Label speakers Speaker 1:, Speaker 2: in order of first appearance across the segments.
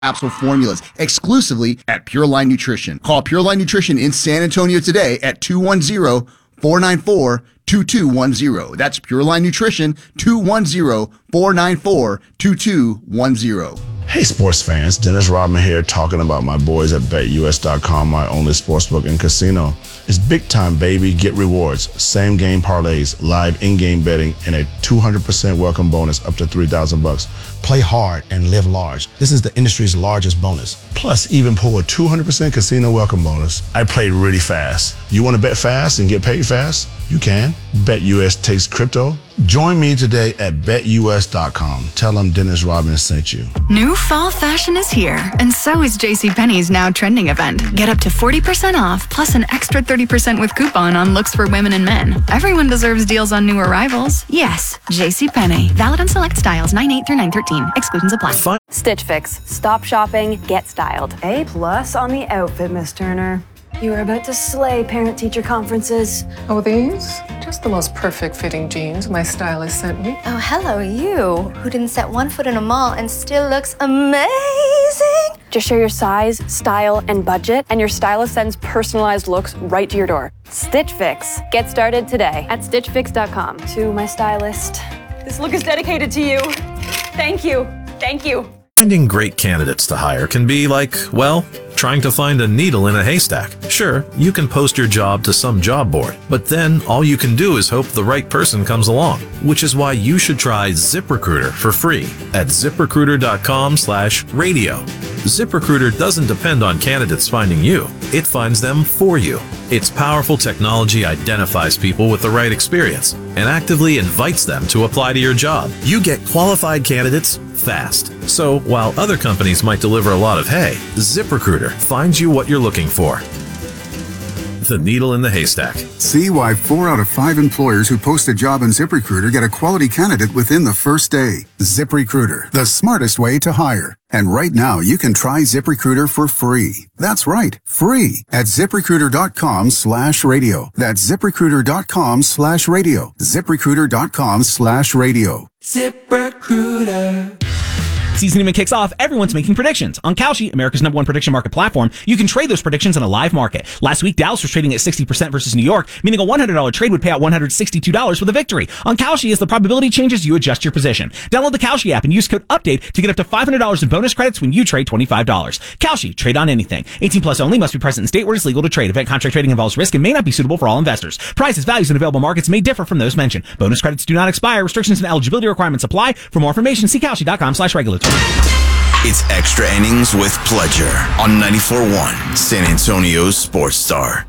Speaker 1: capsule formulas exclusively at Pure Line Nutrition. Call Pure Line Nutrition in San Antonio today at 210-494-2210. That's Pure Line Nutrition, 210-494-2210.
Speaker 2: Hey sports fans, Dennis Rodman here talking about my boys at BetUS.com, my only sportsbook and casino. It's big time, baby. Get rewards, same game parlays, live in-game betting, and a 200% welcome bonus up to $3,000. Play hard and live large. This is the industry's largest bonus. Plus, even pull a 200% casino welcome bonus. I played really fast. You want to bet fast and get paid fast? You can. BetUS takes crypto. Join me today at BetUS.com. Tell them Dennis Rodman sent you.
Speaker 3: New fall fashion is here, and so is JCPenney's now trending event. Get up to 40% off, plus an extra 30% with coupon on looks for women and men. Everyone deserves deals on new arrivals. Yes, JCPenney. Valid on select styles 9/8 through 9/13. Exclusions apply.
Speaker 4: Stitch Fix. Stop shopping, get styled.
Speaker 5: A+ on the outfit, Miss Turner. You are about to slay parent-teacher conferences.
Speaker 6: Oh, these? Just the most perfect fitting jeans my stylist sent me.
Speaker 7: Oh, hello, you, who didn't set one foot in a mall and still looks amazing.
Speaker 4: Just share your size, style, and budget, and your stylist sends personalized looks right to your door. Stitch Fix. Get started today at StitchFix.com.
Speaker 5: To my stylist, this look is dedicated to you. Thank you. Thank you.
Speaker 8: Finding great candidates to hire can be like, well, trying to find a needle in a haystack. Sure, you can post your job to some job board, but then all you can do is hope the right person comes along, which is why you should try ZipRecruiter for free at ZipRecruiter.com/radio. ZipRecruiter doesn't depend on candidates finding you. It finds them for you. Its powerful technology identifies people with the right experience and actively invites them to apply to your job. You get qualified candidates fast. So while other companies might deliver a lot of hay, ZipRecruiter finds you what you're looking for. The needle in the haystack.
Speaker 9: See why 4 out of 5 employers who post a job on ZipRecruiter get a quality candidate within the first day. ZipRecruiter, the smartest way to hire. And right now, you can try ZipRecruiter for free. That's right, free at ZipRecruiter.com/radio. That's ZipRecruiter.com/radio. ZipRecruiter.com/radio.
Speaker 10: ZipRecruiter. Season even kicks off. Everyone's making predictions. On Kalshi, America's #1 prediction market platform, you can trade those predictions in a live market. Last week, Dallas was trading at 60% versus New York, meaning a $100 trade would pay out $162 with a victory. On Kalshi, as the probability changes, you adjust your position. Download the Kalshi app and use code UPDATE to get up to $500 in bonus credits when you trade $25. Kalshi, trade on anything. 18 plus only, must be present in state where it's legal to trade. Event contract trading involves risk and may not be suitable for all investors. Prices, values, and available markets may differ from those mentioned. Bonus credits do not expire. Restrictions and eligibility requirements apply. For more information, see Kalshi.com/regulatory.
Speaker 11: It's Extra Innings with Pledger on 94.1 San Antonio's Sports Star.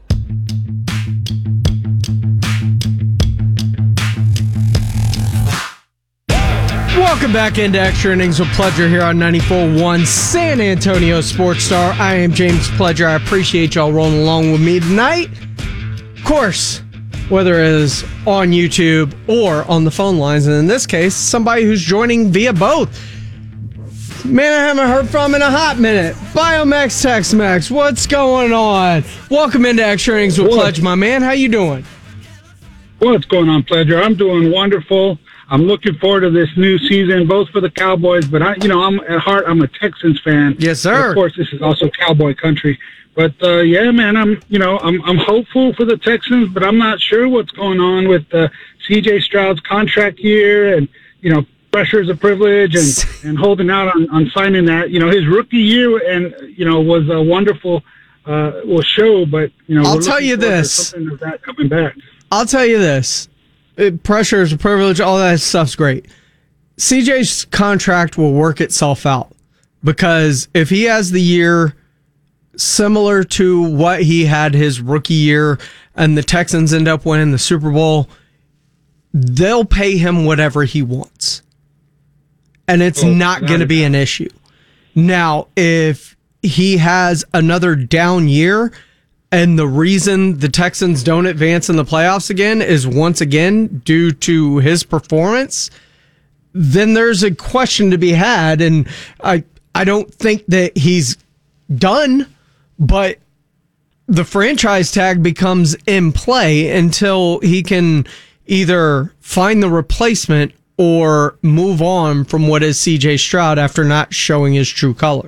Speaker 12: Welcome back into Extra Innings with Pledger here on 94.1 San Antonio Sports Star. I am James Pledger. I appreciate y'all rolling along with me tonight. Of course, whether it is on YouTube or on the phone lines, and in this case, somebody who's joining via both. Man, I haven't heard from in a hot minute. Biomax Tex-Mex, what's going on? Welcome into Extra Innings with Pledge, my man. How you doing?
Speaker 13: What's going on, Pledger? I'm doing wonderful. I'm looking forward to this new season, both for the Cowboys, but I'm at heart, I'm a Texans fan.
Speaker 12: Yes, sir.
Speaker 13: And of course, this is also Cowboy country. But yeah, man, I'm hopeful for the Texans, but I'm not sure what's going on with C.J. Stroud's contract year, and pressure is a privilege, and holding out on signing that. His rookie year and was a wonderful show, but
Speaker 12: I'll tell you this.
Speaker 13: Something of that coming back.
Speaker 12: I'll tell you this. Pressure is a privilege. All that stuff's great. CJ's contract will work itself out, because if he has the year similar to what he had his rookie year and the Texans end up winning the Super Bowl, they'll pay him whatever he wants. And it's not going to be an issue. Now, if he has another down year and the reason the Texans don't advance in the playoffs again is once again due to his performance, then there's a question to be had. And I don't think that he's done, but the franchise tag becomes in play until he can either find the replacement or move on from what is CJ Stroud after not showing his true colors.